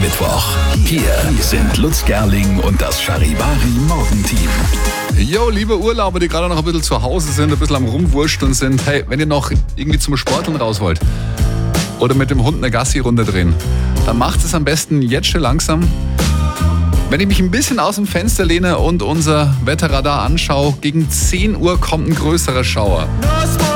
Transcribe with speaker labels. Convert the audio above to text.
Speaker 1: Mittwoch. Hier sind Lutz Gerling und das Charivari Morgenteam.
Speaker 2: Jo, liebe Urlauber, die gerade noch ein bisschen zu Hause sind, ein bisschen am Rumwursteln sind. Hey, wenn ihr noch irgendwie zum Sporteln raus wollt oder mit dem Hund eine Gassi-Runde drehen, dann macht es am besten jetzt schon langsam. Wenn ich mich ein bisschen aus dem Fenster lehne und unser Wetterradar anschaue, gegen 10 Uhr kommt ein größerer Schauer.